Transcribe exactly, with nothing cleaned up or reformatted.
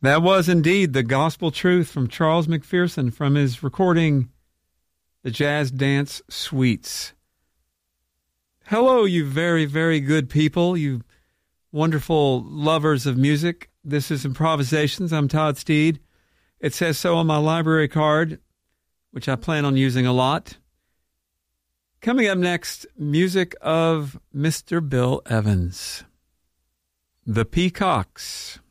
That was indeed the Gospel Truth from Charles McPherson from his recording, The Jazz Dance Suites. Hello, you very, very good people, you wonderful lovers of music. This is Improvisations. I'm Todd Steed. It says so on my library card, which I plan on using a lot. Coming up next, music of Mister Bill Evans. The Peacocks.